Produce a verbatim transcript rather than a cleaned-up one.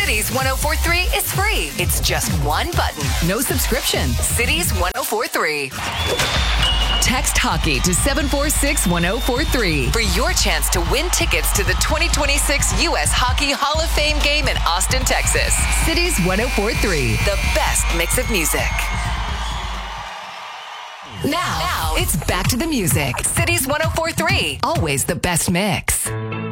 Cities one oh four three is free. It's just one button. No subscription. Cities one oh four three. Text hockey to seven four six one oh four three for your chance to win tickets to the twenty twenty-six U S Hockey Hall of Fame game in Austin, Texas. Cities one oh four three, the best mix of music. Now, now it's back to the music. Cities one oh four three, always the best mix.